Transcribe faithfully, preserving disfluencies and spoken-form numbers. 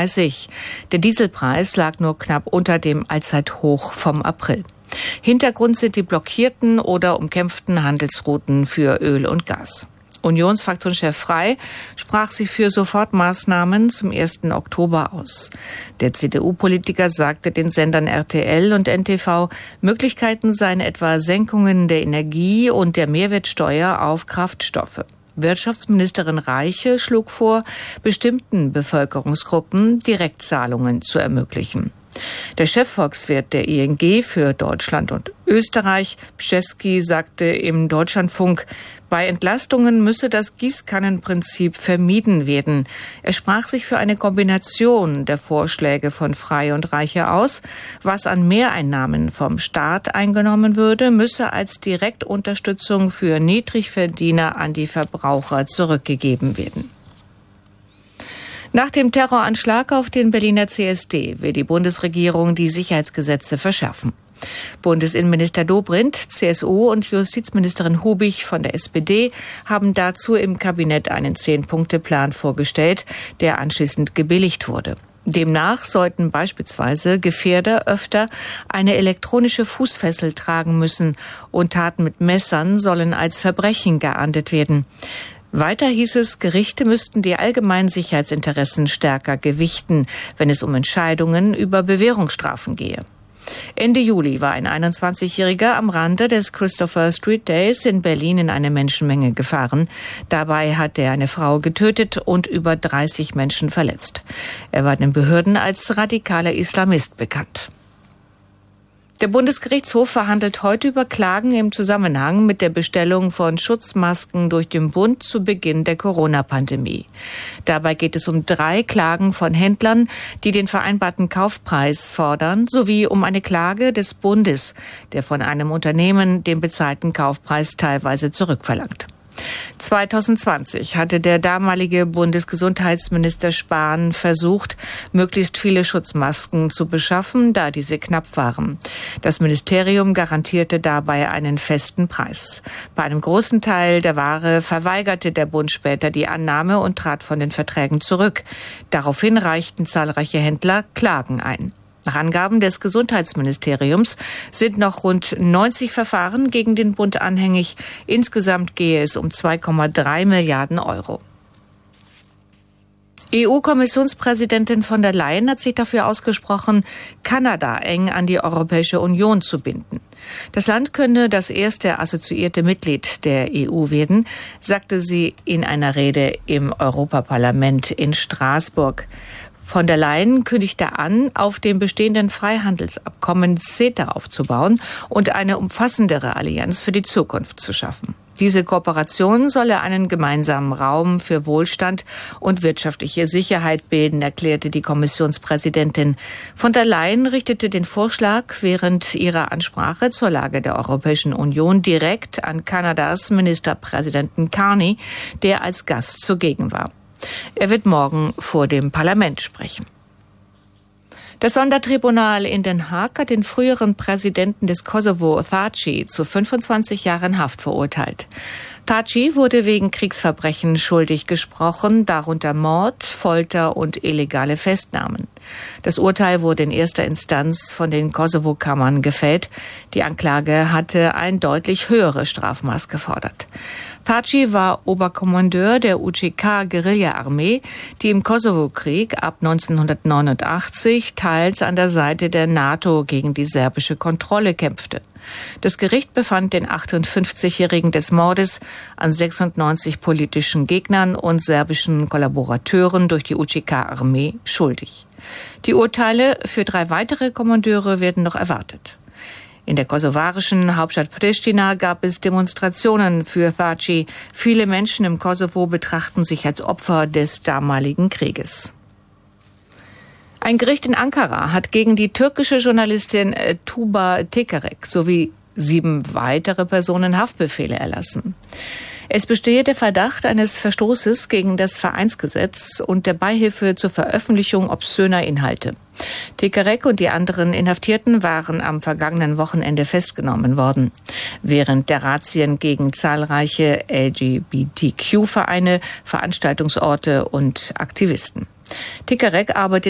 dreißig. Der Dieselpreis lag nur knapp unter dem Allzeithoch vom April. Hintergrund sind die blockierten oder umkämpften Handelsrouten für Öl und Gas. Unionsfraktionschef Frey sprach sich für Sofortmaßnahmen zum ersten Oktober aus. Der C D U-Politiker sagte den Sendern R T L und N T V, Möglichkeiten seien etwa Senkungen der Energie- und der Mehrwertsteuer auf Kraftstoffe. Wirtschaftsministerin Reiche schlug vor, bestimmten Bevölkerungsgruppen Direktzahlungen zu ermöglichen. Der Chefvolkswirt der I N G für Deutschland und Österreich, Pszczewski, sagte im Deutschlandfunk, bei Entlastungen müsse das Gießkannenprinzip vermieden werden. Er sprach sich für eine Kombination der Vorschläge von Frey und Reiche aus. Was an Mehreinnahmen vom Staat eingenommen würde, müsse als Direktunterstützung für Niedrigverdiener an die Verbraucher zurückgegeben werden. Nach dem Terroranschlag auf den Berliner C S D will die Bundesregierung die Sicherheitsgesetze verschärfen. Bundesinnenminister Dobrindt, C S U und Justizministerin Hubig von der S P D haben dazu im Kabinett einen Zehn-Punkte-Plan vorgestellt, der anschließend gebilligt wurde. Demnach sollten beispielsweise Gefährder öfter eine elektronische Fußfessel tragen müssen und Taten mit Messern sollen als Verbrechen geahndet werden. Weiter hieß es, Gerichte müssten die allgemeinen Sicherheitsinteressen stärker gewichten, wenn es um Entscheidungen über Bewährungsstrafen gehe. Ende Juli war ein einundzwanzigjähriger am Rande des Christopher Street Days in Berlin in eine Menschenmenge gefahren. Dabei hat er eine Frau getötet und über dreißig Menschen verletzt. Er war den Behörden als radikaler Islamist bekannt. Der Bundesgerichtshof verhandelt heute über Klagen im Zusammenhang mit der Bestellung von Schutzmasken durch den Bund zu Beginn der Corona-Pandemie. Dabei geht es um drei Klagen von Händlern, die den vereinbarten Kaufpreis fordern, sowie um eine Klage des Bundes, der von einem Unternehmen den bezahlten Kaufpreis teilweise zurückverlangt. zweitausendzwanzig hatte der damalige Bundesgesundheitsminister Spahn versucht, möglichst viele Schutzmasken zu beschaffen, da diese knapp waren. Das Ministerium garantierte dabei einen festen Preis. Bei einem großen Teil der Ware verweigerte der Bund später die Annahme und trat von den Verträgen zurück. Daraufhin reichten zahlreiche Händler Klagen ein. Nach Angaben des Gesundheitsministeriums sind noch rund neunzig Verfahren gegen den Bund anhängig. Insgesamt gehe es um zwei Komma drei Milliarden Euro. E U-Kommissionspräsidentin von der Leyen hat sich dafür ausgesprochen, Kanada eng an die Europäische Union zu binden. Das Land könne das erste assoziierte Mitglied der E U werden, sagte sie in einer Rede im Europaparlament in Straßburg. Von der Leyen kündigte an, auf dem bestehenden Freihandelsabkommen CETA aufzubauen und eine umfassendere Allianz für die Zukunft zu schaffen. Diese Kooperation solle einen gemeinsamen Raum für Wohlstand und wirtschaftliche Sicherheit bilden, erklärte die Kommissionspräsidentin. Von der Leyen richtete den Vorschlag während ihrer Ansprache zur Lage der Europäischen Union direkt an Kanadas Ministerpräsidenten Carney, der als Gast zugegen war. Er wird morgen vor dem Parlament sprechen. Das Sondertribunal in Den Haag hat den früheren Präsidenten des Kosovo, Thaci, zu fünfundzwanzig Jahren Haft verurteilt. Thaci wurde wegen Kriegsverbrechen schuldig gesprochen, darunter Mord, Folter und illegale Festnahmen. Das Urteil wurde in erster Instanz von den Kosovo-Kammern gefällt. Die Anklage hatte ein deutlich höheres Strafmaß gefordert. Thaci war Oberkommandeur der U C K-Guerilla-Armee, die im Kosovo-Krieg ab neunzehnhundertneunundachtzig teils an der Seite der NATO gegen die serbische Kontrolle kämpfte. Das Gericht befand den achtundfünfzigjährigen des Mordes an sechsundneunzig politischen Gegnern und serbischen Kollaborateuren durch die U C K-Armee schuldig. Die Urteile für drei weitere Kommandeure werden noch erwartet. In der kosovarischen Hauptstadt Pristina gab es Demonstrationen für Thaci. Viele Menschen im Kosovo betrachten sich als Opfer des damaligen Krieges. Ein Gericht in Ankara hat gegen die türkische Journalistin Tuba Tekerek sowie sieben weitere Personen Haftbefehle erlassen. Es bestehe der Verdacht eines Verstoßes gegen das Vereinsgesetz und der Beihilfe zur Veröffentlichung obszöner Inhalte. Tekerek und die anderen Inhaftierten waren am vergangenen Wochenende festgenommen worden, während der Razzien gegen zahlreiche L G B T Q-Vereine, Veranstaltungsorte und Aktivisten. Tekerek arbeitet